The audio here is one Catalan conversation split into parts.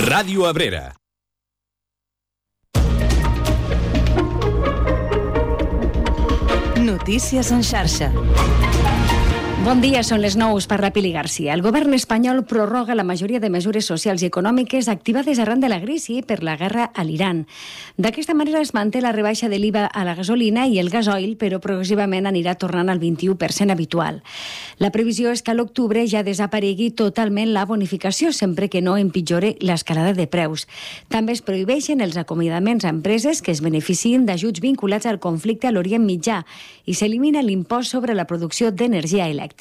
Ràdio Abrera. Notícies en xarxa. Bon dia, són les 9, per la Pili Garcia. El govern espanyol prorroga la majoria de mesures socials i econòmiques activades arran de la crisi per la guerra a l'Iran. D'aquesta manera es manté la rebaixa de l'IVA a la gasolina i el gasoil, però progressivament anirà tornant al 21% habitual. La previsió és que a l'octubre ja desaparegui totalment la bonificació, sempre que no empitjore l'escalada de preus. També es prohibeixen els acomiadaments a empreses que es beneficien d'ajuts vinculats al conflicte a l'Orient Mitjà i s'elimina l'impost sobre la producció d'energia elèctrica.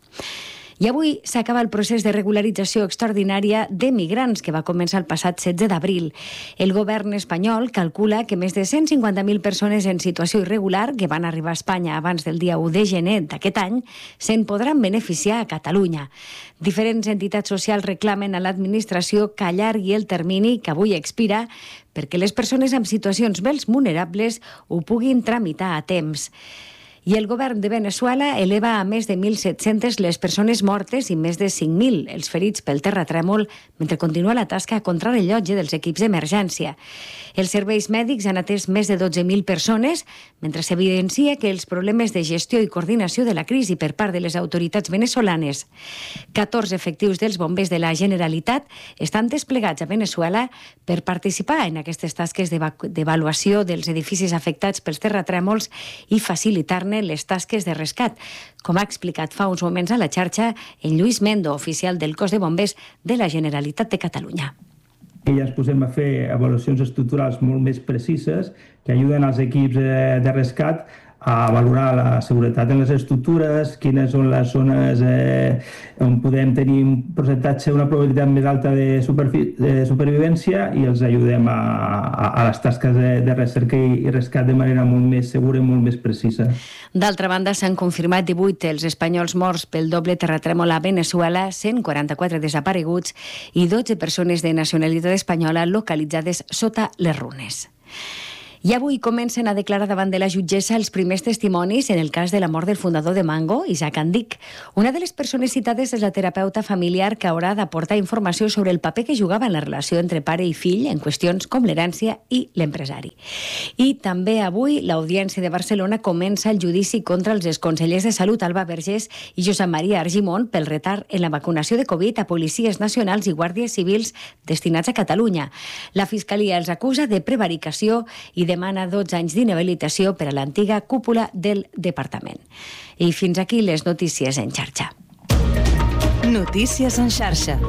I avui s'acaba el procés de regularització extraordinària de migrants que va començar el passat 16 d'abril. El govern espanyol calcula que més de 150.000 persones en situació irregular que van arribar a Espanya abans del dia 1 de gener d'aquest any se'n podran beneficiar a Catalunya. Diferents entitats socials reclamen a l'administració que allargui el termini que avui expira perquè les persones amb situacions més vulnerables ho puguin tramitar a temps. I el govern de Veneçuela eleva a més de 1.700 les persones mortes i més de 5.000 els ferits pel terratrèmol mentre continua la tasca a contrarellotge dels equips d'emergència. Els serveis mèdics han atès més de 12.000 persones, mentre s'evidencia que els problemes de gestió i coordinació de la crisi per part de les autoritats venezolanes. 14 efectius dels bombers de la Generalitat estan desplegats a Veneçuela per participar en aquestes tasques d'avaluació dels edificis afectats pels terratrèmols i facilitar-ne les tasques de rescat, com ha explicat fa uns moments a la xarxa en Lluís Mendo, oficial del cos de bombers de la Generalitat de Catalunya. Ja ens posem a fer avaluacions estructurals molt més precises que ajuden als equips de rescat a valorar la seguretat en les estructures, quines són les zones on podem tenir un percentatge, una probabilitat més alta de supervivència i els ajudem a les tasques de recerca i rescat de manera molt més segura i molt més precisa. D'altra banda, s'han confirmat 18 els espanyols morts pel doble terratrèmol a Veneçuela, 144 desapareguts i 12 persones de nacionalitat espanyola localitzades sota les runes. I avui comencen a declarar davant de la jutgessa els primers testimonis en el cas de la mort del fundador de Mango, Isaac Andic. Una de les persones citades és la terapeuta familiar que haurà d'aportar informació sobre el paper que jugava en la relació entre pare i fill en qüestions com l'herència i l'empresari. I també avui l'Audiència de Barcelona comença el judici contra els exconsellers de Salut Alba Vergés i Josep Maria Argimon pel retard en la vacunació de Covid a policies nacionals i guàrdies civils destinats a Catalunya. La Fiscalia els acusa de prevaricació i demana 12 anys d'inhabilitació per a l'antiga cúpula del departament. I fins aquí les notícies en xarxa. Notícies en xarxa.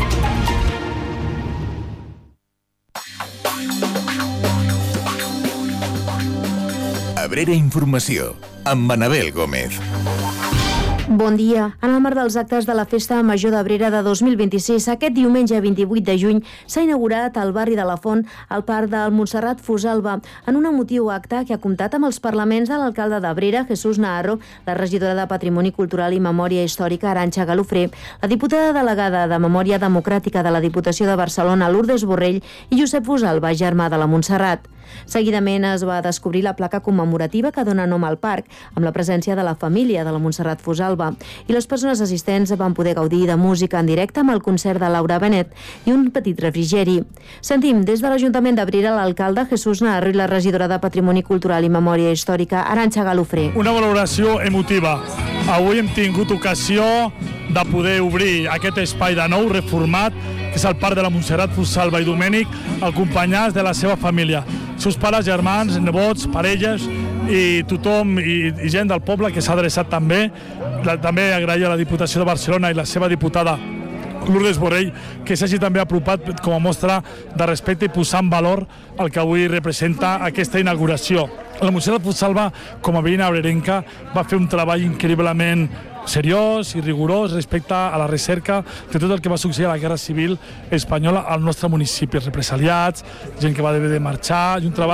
Abrera Informació, amb Manabel Gómez. Bon dia. En el marc dels actes de la Festa Major d'Abrera de 2026, aquest diumenge 28 de juny s'ha inaugurat al barri de la Font el Parc del Montserrat Fusalva en un emotiu acte que ha comptat amb els parlaments de l'alcalde d'Abrera, Jesús Naharro, la regidora de Patrimoni Cultural i Memòria Històrica, Arantxa Galofré, la diputada delegada de Memòria Democràtica de la Diputació de Barcelona, Lourdes Borrell, i Josep Fusalva, germà de la Montserrat. Seguidament es va descobrir la placa commemorativa que dona nom al parc, amb la presència de la família de la Montserrat Fusalva, i les persones assistents van poder gaudir de música en directe amb el concert de Laura Benet i un petit refrigeri. Sentim des de l'Ajuntament d'Abrera l'alcalde Jesús Naharro i la regidora de Patrimoni Cultural i Memòria Històrica, Arantxa Galofré. Una valoració emotiva. Avui hem tingut ocasió de poder obrir aquest espai de nou, reformat, que és el Parc de la Montserrat Fusalva i Domènec, acompanyats de la seva família. Seus pares, germans, nebots, parelles i tothom i gent del poble que s'ha adreçat també. També agrair a la Diputació de Barcelona i la seva diputada Lourdes Borrell que s'hagi també apropat com a mostra de respecte i posar en valor el que avui representa aquesta inauguració. La Montserrat Fusalva, com a veïna abrerenca, va fer un treball increïblement seriós i rigorós respecte a la recerca de tot el que va succeir a la Guerra Civil espanyola al nostre municipi, represaliats, gent que va haver de marxar, i un treball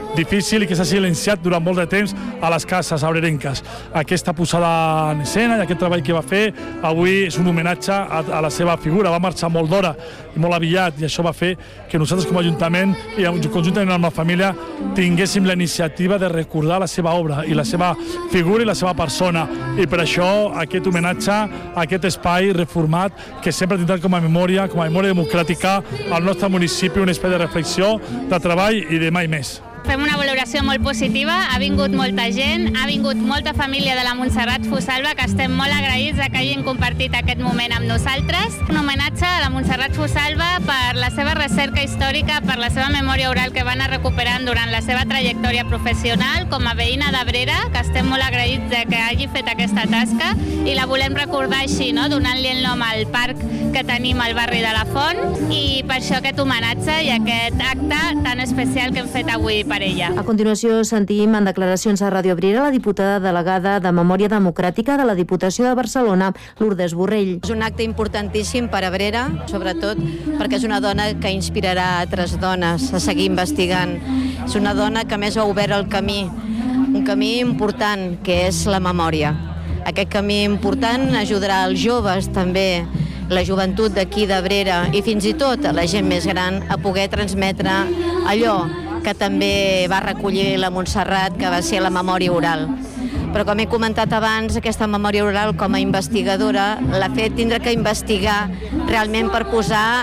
difícil i que s'ha silenciat durant molt de temps a les cases abrerenques. Aquesta posada en escena i aquest treball que va fer avui és un homenatge a la seva figura. Va marxar molt d'hora i molt aviat, i això va fer que nosaltres com a Ajuntament i conjuntament amb la família tinguéssim la iniciativa de recordar la seva obra i la seva figura i la seva persona. I per això aquest homenatge, aquest espai reformat que sempre tindrà com a memòria democràtica al nostre municipi, un espai de reflexió, de treball i de mai més. Fem una valoració molt positiva, ha vingut molta gent, ha vingut molta família de la Montserrat Fosalba, que estem molt agraïts que hagin compartit aquest moment amb nosaltres. Un homenatge a la Montserrat Fosalba per la seva recerca històrica, per la seva memòria oral que va anar recuperant durant la seva trajectòria professional com a veïna d'Abrera, que estem molt agraïts que hagi fet aquesta tasca i la volem recordar així, donant-li el nom al parc que tenim al barri de la Font, i per això aquest homenatge i aquest acte tan especial que hem fet avui per ella. A continuació sentim en declaracions a Ràdio Abrera la diputada delegada de Memòria Democràtica de la Diputació de Barcelona, Lourdes Borrell. És un acte importantíssim per Abrera, sobretot perquè és una dona que inspirarà altres dones a seguir investigant. És una dona que més ha obert el camí, un camí important, que és la memòria. Aquest camí important ajudarà als joves també, la joventut d'aquí d'Abrera i fins i tot a la gent més gran a poder transmetre allò que també va recollir la Montserrat, que va ser la memòria oral. Però com he comentat abans, aquesta memòria oral com a investigadora l'ha fet tindre que investigar realment per posar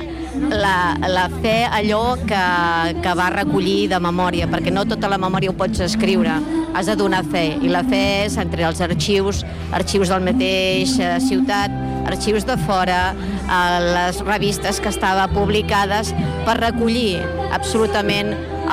la fe allò que va recollir de memòria, perquè no tota la memòria ho pots escriure, has de donar fe, i la fe és entre els arxius del mateix ciutat, arxius de fora, les revistes que estaven publicades per recollir absolutament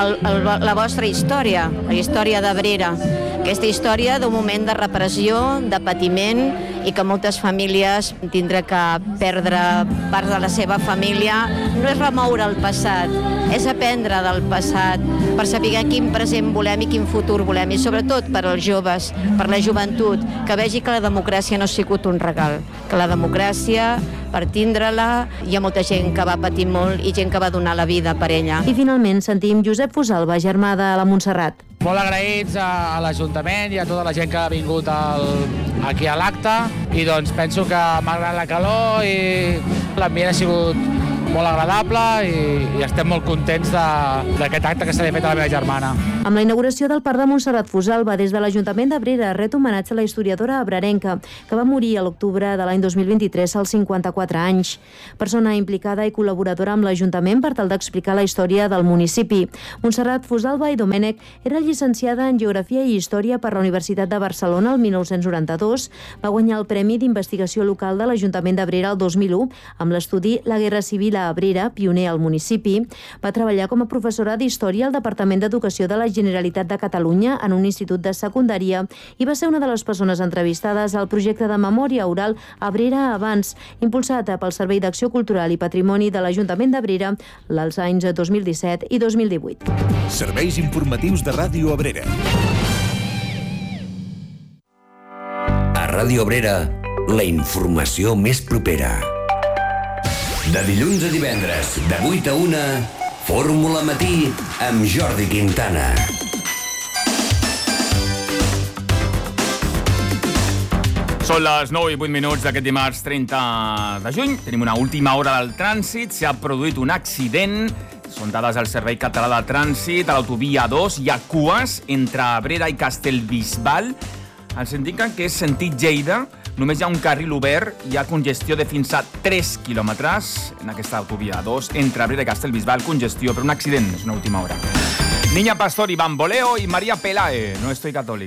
la vostra història, la història d'Abrera, aquesta història d'un moment de repressió, de patiment, i que moltes famílies tindrà que perdre part de la seva família. No és remoure el passat, és aprendre del passat per saber quin present volem i quin futur volem, i sobretot per als joves, per la joventut, que vegi que la democràcia no ha sigut un regal, que la democràcia, per tindre-la, hi ha molta gent que va patir molt i gent que va donar la vida per ella. I finalment sentim Josep Fosalba, germà de la Montserrat. Molt agraïts a l'Ajuntament i a tota la gent que ha vingut aquí a l'acte, i doncs penso que malgrat la calor i l'ambient ha sigut molt agradable i estem molt contents d'aquest acte que s'ha fet a la meva germana. Amb la inauguració del Parc de Montserrat Fosalba, des de l'Ajuntament d'Abrera ret homenatge a la historiadora abrerenca, que va morir a l'octubre de l'any 2023 als 54 anys. Persona implicada i col·laboradora amb l'Ajuntament per tal d'explicar la història del municipi. Montserrat Fosalba i Domènech era llicenciada en Geografia i Història per la Universitat de Barcelona el 1992, va guanyar el Premi d'Investigació Local de l'Ajuntament d'Abrera el 2001 amb l'estudi La Guerra Civil a Abrera, pioner al municipi. Va treballar com a professora d'Història al Departament d'Educació de la Generalitat de Catalunya en un institut de secundària i va ser una de les persones entrevistades al projecte de memòria oral Abrera Abans, impulsat pel Servei d'Acció Cultural i Patrimoni de l'Ajuntament d'Abrera els anys 2017 i 2018. Serveis informatius de Ràdio Abrera. A Ràdio Abrera, la informació més propera. De dilluns a divendres, de 8 a 1, Fórmula Matí amb Jordi Quintana. Són les 9 i 8 minuts d'aquest dimarts 30 de juny. Tenim una última hora del trànsit. S'ha produït un accident. Són dades del Servei Català de Trànsit. A l'autovia 2 hi ha cues entre Abrera i Castellbisbal. Ens indiquen que és sentit Lleida. Només hi ha un carril obert, hi ha congestió de fins a 3 quilòmetres en aquesta autovia 2 entre Abrera i Castellbisbal, congestió per un accident, és una última hora. Niña Pastor y Bamboleo y María Pelae, no estoy católico.